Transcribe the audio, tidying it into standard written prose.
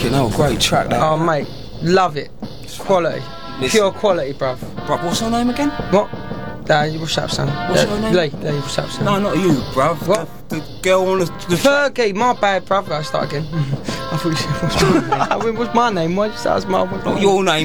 Fucking hell, great track that. Oh mate, love it. Quality. Pure quality, bruv. Bruv, what's her name again? What? What's up, son? What's her name? Lee, what's up, son? No, not you, bruv. What? The girl on the Fergie, my bad, bruv. I start again. I thought you said, what's my name? What's my name? Why'd you say that was my name? Not your name.